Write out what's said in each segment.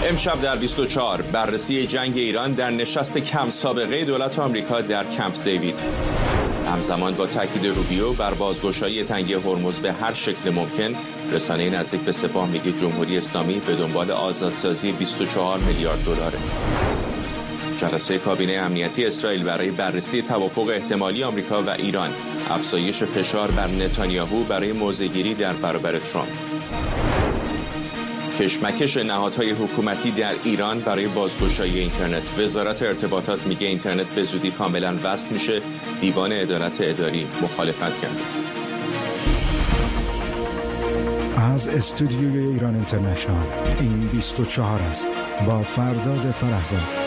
امشب در 24 بررسی جنگ ایران در نشست کم سابقه دولت آمریکا در کمپ دیوید. همزمان با تاکید روبیو بر بازگشایی تنگه هرمز به هر شکل ممکن، رسانه نزدیک به سپاه میگه جمهوری اسلامی به دنبال آزادسازی 24 میلیارد دلاره. جلسه کابینه امنیتی اسرائیل برای بررسی توافق احتمالی آمریکا و ایران، افزایش فشار بر نتانیاهو برای موضع‌گیری در برابر ترامپ. کشمکش نهادهای حکومتی در ایران برای بازگشایی اینترنت. وزارت ارتباطات میگه اینترنت به زودی کاملا وصل میشه. دیوان عدالت اداری مخالفت کرد. از استودیوی ایران اینترنشنال این 24 است با فرداد فرحزاد.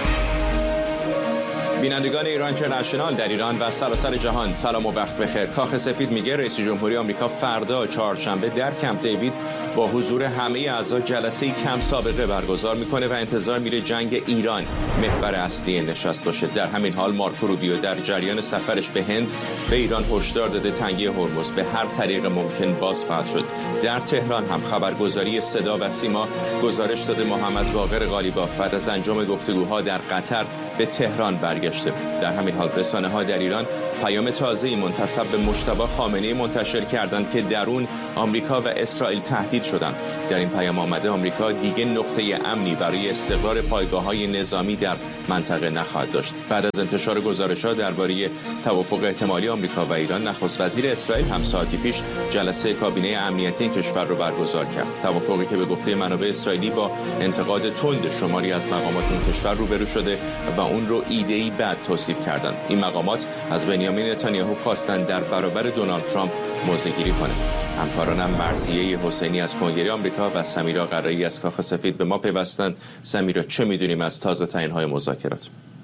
بینندگان ایران اینترنشنال در ایران و سراسر جهان سلام و وقت بخیر. کاخ سفید میگه رئیس جمهوری آمریکا فردا چهارشنبه در کمپ دیوید با حضور همه اعضا جلسه کم سابقه برگزار میکنه و انتظار میره جنگ ایران محور اصلی نشست باشه. در همین حال مارکو روبیو در جریان سفرش به هند به ایران هشدار داده تنگه هرمز به هر طریق ممکن باز خواهد شد. در تهران هم خبرگزاری صدا و سیما گزارش داده محمد باقر قالیباف بعد از انجام گفتگوها در قطر به تهران برگشته. در همین حال رسانه‌ها در ایران پیام تازه‌ای منتسب به مجتبی خامنه‌ای منتشر کردند که در اون آمریکا و اسرائیل تهدید شدند. در این پیام آمده آمریکا دیگه نقطه امنی برای استقرار پایگاه‌های نظامی در منطقه نخواهد داشت. بعد از انتشار گزارش‌ها درباره توافق احتمالی آمریکا و ایران، نخست وزیر اسرائیل هم ساعتی پیش جلسه کابینه امنیتی این کشور رو برگزار کرد. توافقی که به گفته منابع اسرائیلی با انتقاد تند شماری از مقامات این کشور روبرو شده و اون رو ایده‌ای بد توصیف کردند. این مقامات از بنیامین نتانیاهو خواستند در برابر دونالد ترامپ موضع‌گیری کنه. همکارانم مرضیه حسینی از کنگره آمریکا و سمیرا قرایی از کاخ سفید به ما پیوستند. سمیرا، چه میدونیم از تازه ترین‌های مذاکرات؟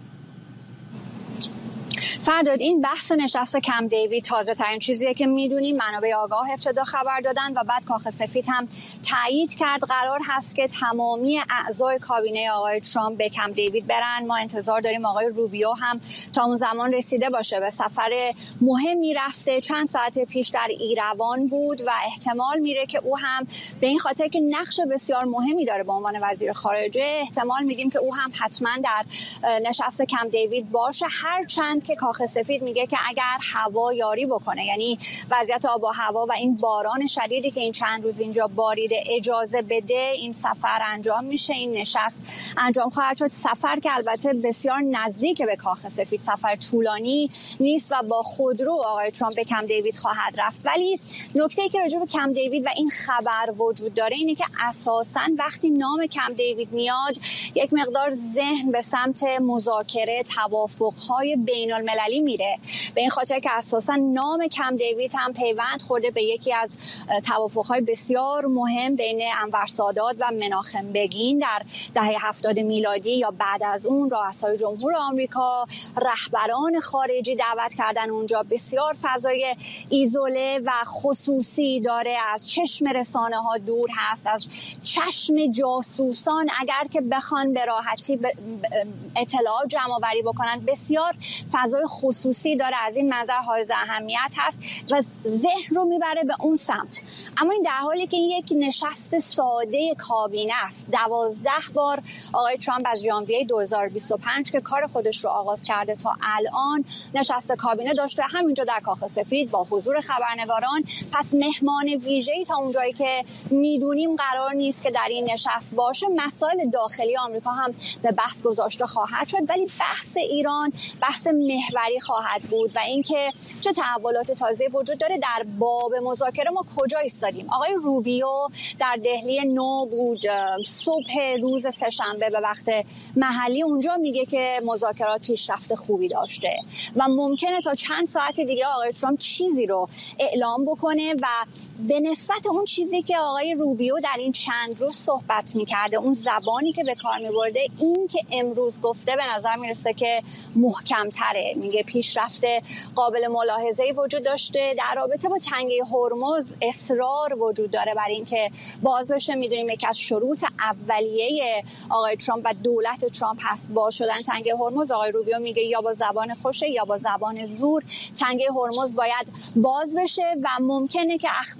فرداد، این بحث نشست کمپ دیوید تازه ترین چیزیه که میدونیم. منابع آگاه ابتدا خبر دادن و بعد کاخ سفید هم تایید کرد قرار هست که تمامی اعضای کابینه آقای ترامپ به کمپ دیوید برن. ما انتظار داریم آقای روبیو هم تا اون زمان رسیده باشه. به سفر مهمی رفته، چند ساعت پیش در ایروان بود و احتمال میره که او هم به این خاطر که نقش بسیار مهمی داره به عنوان وزیر خارجه، احتمال میدیم که او هم حتما در نشست کمپ دیوید باشه، هر چند که کاخ سفید میگه که اگر هوا یاری بکنه، یعنی وضعیت آب و هوا و این باران شدیدی که این چند روز اینجا باریده اجازه بده، این سفر انجام میشه، این نشست انجام خواهد شد. سفر که البته بسیار نزدیک به کاخ سفید، سفر طولانی نیست و با خودرو آقای ترامپ به کمپ دیوید خواهد رفت. ولی نکته‌ای که راجع به کمپ دیوید و این خبر وجود داره اینه که اساساً وقتی نام کمپ دیوید میاد یک مقدار ذهن به سمت مذاکره، توافق‌های بین‌المللی میره، به این خاطر که اساسا نام کمپ دیوید هم پیوند خورده به یکی از توافق‌های بسیار مهم بین انور سادات و مناخم بگین در دهه 70 میلادی یا بعد از اون. رؤسای جمهور آمریکا، رهبران خارجی دعوت کردن اونجا. بسیار فضای ایزوله و خصوصی داره، از چشم رسانه‌ها دور هست، از چشم جاسوسان اگر که بخوان به راحتی اطلاعات جمع‌آوری بکنن. بسیار فضای خصوصی داره، از این منظر حائز اهمیت هست و ذهن رو میبره به اون سمت. اما این در حالی که یک نشست ساده کابینه است. 12 بار آقای ترامپ از ژانویه 2025 که کار خودش رو آغاز کرده تا الان نشست کابینه داشته، همینجا در کاخ سفید با حضور خبرنگاران. پس مهمان ویژه‌ای تا اونجایی که میدونیم قرار نیست که در این نشست باشه. مسائل داخلی آمریکا هم به بحث گذاشته خواهد شد، ولی بحث ایران بحث محوری خواهد بود و اینکه چه تحولات تازه وجود داره در باب مذاکره. ما کجا ایستادیم؟ آقای روبیو در دهلی نو بود صبح روز سه‌شنبه به وقت محلی، اونجا میگه که مذاکرات پیشرفت خوبی داشته و ممکنه تا چند ساعت دیگه آقای ترامپ چیزی رو اعلام بکنه و به نسبت اون چیزی که آقای روبیو در این چند روز صحبت میکرده، اون زبانی که به کار میبرده، این که امروز گفته به نظر میرسه که محکم‌تره. میگه پیشرفت قابل ملاحظه‌ای وجود داشته در رابطه با تنگه هرمز. اصرار وجود داره برای اینکه باز بشه. میدونیم یکی از شروط اولیه آقای ترامپ و دولت ترامپ هست باز شدن تنگه هرمز. آقای روبیو میگه یا با زبان خوشه یا با زبان زور تنگه هرمز باید باز بشه و ممکنه که اخبار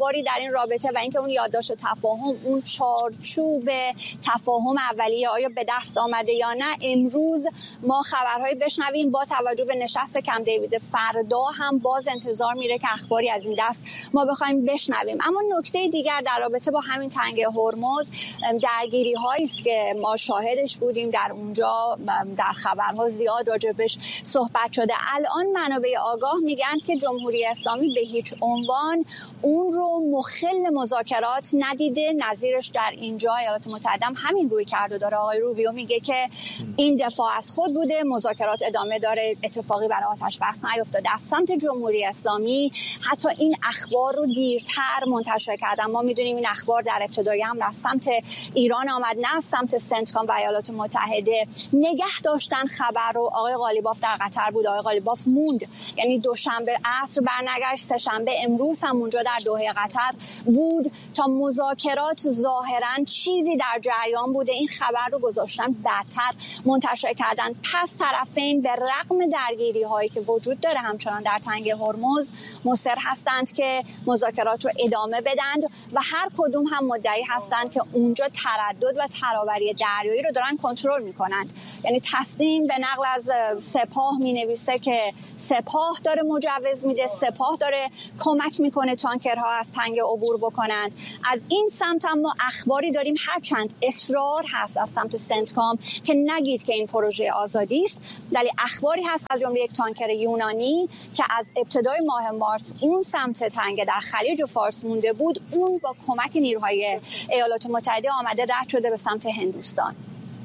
اخباری در این رابطه و اینکه اون یادداشت تفاهم، اون چارچوب تفاهم اولیه آیا به دست آمده یا نه، امروز ما خبرهایی بشنویم. با توجه به نشست کمپ دیوید فردا هم باز انتظار میره که اخباری از این دست ما بخوایم بشنویم. اما نکته دیگر در رابطه با همین تنگه هرمز، درگیری هایی است که ما شاهدش بودیم در اونجا، در خبرها زیاد راجبش صحبت شده. الان منابع آگاه میگن که جمهوری اسلامی به هیچ عنوان اون رو مخل مذاکرات ندیده. نظیرش در اینجا ایالات متحده همین روی کرده داره. آقای روبیو میگه که این دفاع از خود بوده، مذاکرات ادامه داره، اتفاقی برای آتش بس نیفتاده. از سمت جمهوری اسلامی حتی این اخبار رو دیرتر منتشر کردن. ما میدونیم این اخبار در ابتدای هم از سمت ایران آمد، نه از سمت سنتکام و ایالات متحده. نگه داشتن خبر رو. آقای غالیباف در قطر بود، آقای غالیباف موند، یعنی دوشنبه عصر برنگشت، سه‌شنبه امروز هم اونجا در دوحه قطر بود تا مذاکرات ظاهرا چیزی در جریان بوده این خبر رو گذاشتن بعدتر منتشر کردن. پس طرفین به رغم درگیری هایی که وجود داره همچنان در تنگه هرمز مصر هستند که مذاکرات رو ادامه بدند و هر کدوم هم مدعی هستند که اونجا تردد و تراوری دریایی رو دارن کنترل میکنند. یعنی تصمیم به نقل از سپاه مینویسه که سپاه داره مجوز میده، سپاه داره کمک میکنه تانکرها از تنگه عبور بکنند. از این سمت هم ما اخباری داریم، هرچند اصرار هست از سمت سنتکام که نگید که این پروژه آزادی است، ولی اخباری هست از جمله یک تانکر یونانی که از ابتدای ماه مارس اون سمت تنگه در خلیج فارس مونده بود، اون با کمک نیروهای ایالات متحده آمده رد شده به سمت هندوستان.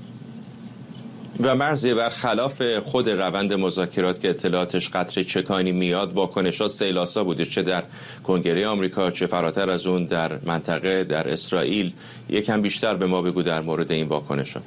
و مرزی برخلاف خود روند مذاکرات که اطلاعاتش قطره چکانی میاد، واکنش‌ها سیلاسا بوده، چه در کنگره آمریکا چه فراتر از اون در منطقه، در اسرائیل. یکم بیشتر به ما بگو در مورد این واکنش‌ها.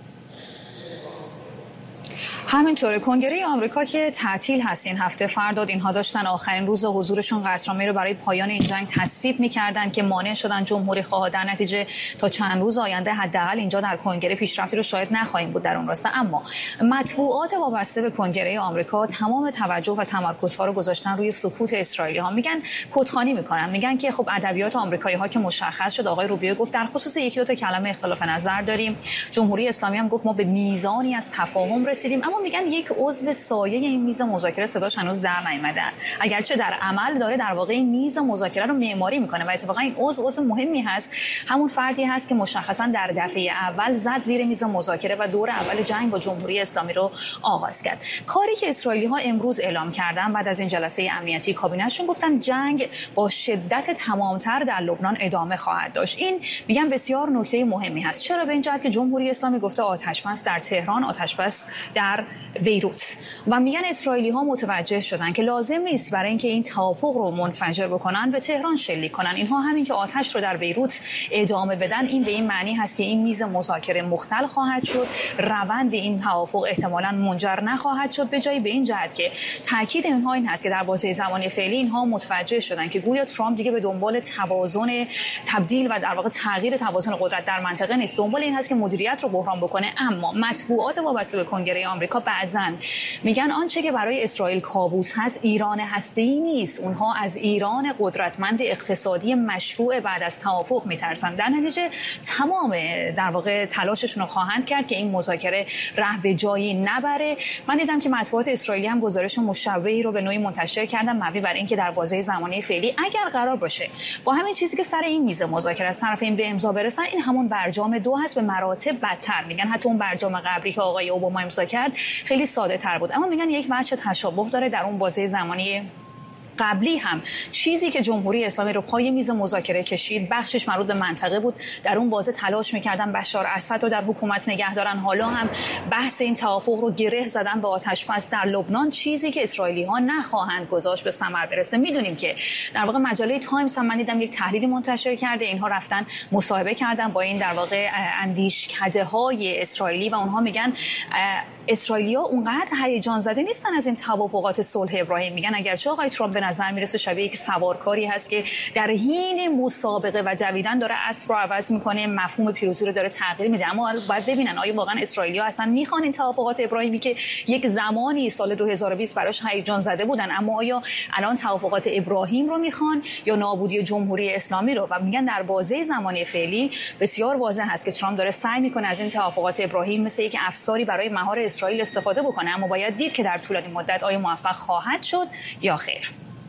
همینطوره. کنگره آمریکا که تعطیل هست این هفته، فردا اینها داشتن آخرین روز حضورشون قطعنامه‌ای رو برای پایان این جنگ تصویب می‌کردن که مانع شدن جمهوری خواها. در نتیجه تا چند روز آینده حداقل اینجا در کنگره پیشرفتی رو شاید نخواهیم بود در اون راسته. اما مطبوعات وابسته به کنگره آمریکا تمام توجه و تمرکزها رو گذاشتن روی سکوت اسرائیلی‌ها. میگن کدخوانی میکنن، میگن که خب ادبیات آمریکایی‌ها که مشخص شد. آقای روبیو گفت در خصوص یکی دو تا کلمه اختلاف نظر داریم. جمهوری اسلامی هم گفت ما به میزانی از تفاهم رسیدیم، اما میگن یک عضو سایه این میز مذاکره صداش هنوز در نیامده، اگرچه در عمل داره در واقع این میز مذاکره رو معماری میکنه و اتفاقا این عضو مهمی هست. همون فردی هست که مشخصا در دفعه اول زد زیر میز مذاکره و دور اول جنگ با جمهوری اسلامی رو آغاز کرد. کاری که اسرائیلی ها امروز اعلام کردن بعد از این جلسه امنیتی کابینهشون، گفتن جنگ با شدت تمامتر در لبنان ادامه خواهد داشت. این میگن بسیار نکته مهمی هست. چرا؟ به این جهت که جمهوری اسلامی گفته آتش‌بس در تهران، آتش‌بس در بیروت، و میگن اسرائیلی ها متوجه شدن که لازم نیست برای اینکه این توافق رو منفجر بکنن به تهران شلیک کنن. اینها همین که آتش رو در بیروت ادامه بدن، این به این معنی هست که این میز مذاکره مختل خواهد شد، روند این توافق احتمالاً منجر نخواهد شد، به جای به این جهت که تاکید اینها این هست که در بازه زمانی فعلی اینها متوجه شدن که گویا ترامپ دیگه به دنبال توازن تبدیل و در واقع تغییر توازن قدرت در منطقه نیست، دنبال این هست که مدیریت رو بحران بکنه. اما مطبوعات وابسته به کنگره آمریکا بعضن میگن آنچه که برای اسرائیل کابوس هست ایران هسته‌ای نیست. اونها از ایران قدرتمند اقتصادی مشروع بعد از توافق میترسن. در نتیجه تمام در واقع تلاششون رو خواهند کرد که این مذاکره ره به جایی نبره. من دیدم که مطبوعات اسرائیلی هم گزارش مشابهی رو به نوعی منتشر کردن مبنی بر اینکه در بازه زمانی فعلی اگر قرار باشه با همین چیزی که سر این میز مذاکره از طرفین به امضا برسن، این همون برجام 2 هست، به مراتب بدتر. میگن حتی اون برجام قبلی که آقای اوباما امضا کرد خیلی ساده تر بود، اما میگن یک وجه تشابه داره. در اون بازه زمانی قبلی هم چیزی که جمهوری اسلامی رو پای میز مذاکره کشید بخشش مربوط به منطقه بود. در اون بازه تلاش می‌کردن بشار اسد رو در حکومت نگه دارن. حالا هم بحث این توافق رو گره زدن به آتش‌بس در لبنان، چیزی که اسرائیلی‌ها نخواهند گذاشت به ثمر برسه. میدونیم که در واقع مجله تایمز هم من دیدم یک تحلیلی منتشر کرده، اینها رفتن مصاحبه کردن با این در واقع اندیشکده‌های اسرائیلی و اونها میگن اسرائیلیا اونقدر هیجان زده نیستن از این توافقات صلح ابراهیم. میگن اگرچه آقای ترامپ به نظر میرسه شبیه یک سوارکاری هست که در حین مسابقه و دویدن داره اسب رو عوض میکنه، مفهوم پیروزی رو داره تغییر میده، اما باید ببینن آیا واقعا اسرائیلیا اصلا میخوان این توافقات ابراهیمی که یک زمانی سال 2020 براش هیجان زده بودن، اما آیا الان توافقات ابراهیم رو میخوان یا نابودی جمهوری اسلامی رو؟ و میگن در بازه زمانی فعلی بسیار واضح هست که ترامپ داره سعی میکنه از این توافقات ابراهیم مثل یک افساری برای مهار اسرائیل استفاده بکنه، اما باید دید که در طولانی مدت آیا موفق خواهد شد یا خیر.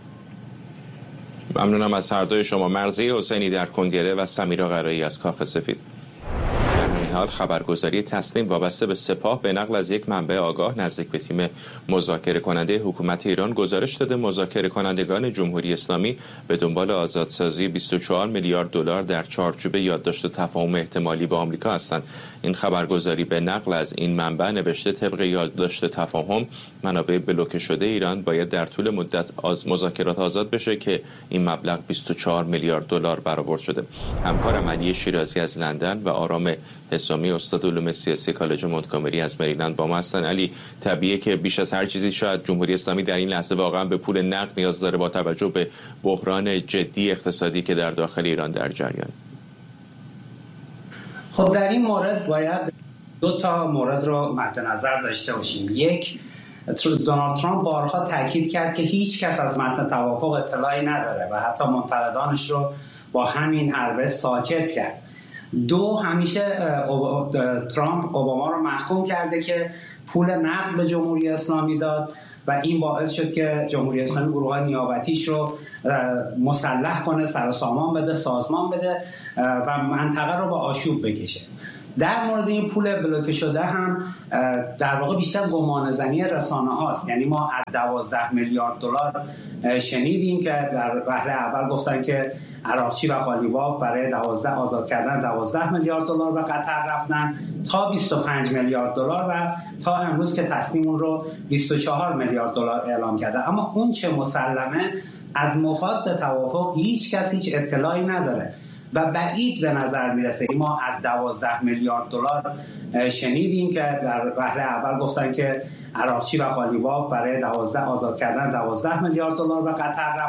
ممنونم از هر دوی شما. مرضیه حسینی در کنگره و سمیرا قرایی از کاخ سفید. در این حال خبرگزاری تسنیم وابسته به سپاه به نقل از یک منبع آگاه نزدیک به تیم مذاکره کننده حکومت ایران گزارش داده مذاکره کنندگان جمهوری اسلامی به دنبال آزادسازی 24 میلیارد دلار در چارچوب یادداشت تفاهم احتمالی با آمریکا هستند. این خبرگزاری به نقل از این منبع نوشته طبق یادداشت تفاهم منابع بلوکه شده ایران باید در طول مدت از مذاکرات آزاد بشه که این مبلغ 24 میلیارد دلار برآورد شده. همکارم علی شیرازی از لندن و آرام حسامی استاد علوم سیاسی کالج مونتگومری از مریلند با ما هستن. علی، طبیعیه که بیش از هر چیزی شاید جمهوری اسلامی در این لحظه واقعا به پول نقد نیاز داره با توجه به بحران جدی اقتصادی که در داخل ایران در جریان. خب در این مورد باید دو تا مورد رو مد نظر داشته باشیم. یک، دونالد ترامپ بارها تاکید کرد که هیچ کس از متن توافق اطلاعی نداره و حتی منتقدانش رو با همین حربه ساکت کرد. دو، همیشه ترامپ اوباما رو محکوم کرده که پول نقد به جمهوری اسلامی داد و این باعث شد که جمهوری اسلامی گروه‌های نیابتیش رو مسلح کنه، سر و سامان بده، سازمان بده و منطقه رو به آشوب بکشه. در مورد این پول بلوکه شده هم در واقع بیشتر گمانه‌زنی رسانه هاست. یعنی ما از 12 میلیارد دلار شنیدیم که در وهله اول گفتن که عراقچی و قالیباف برای آزاد کردن 12 میلیارد دلار به قطر رفتن تا 25 میلیارد دلار و تا امروز که تصمیم اون رو 24 میلیارد دلار اعلام کرده. اما اون چه مسلمه از مفاد توافق هیچ کس هیچ اطلاعی نداره و بعید به نظر میرسه. ما از 12 میلیارد دلار شنیدیم که در وهله اول گفتن که عراقچی و قالیباف برای آزاد کردن 12 میلیارد دلار به قطر رفتن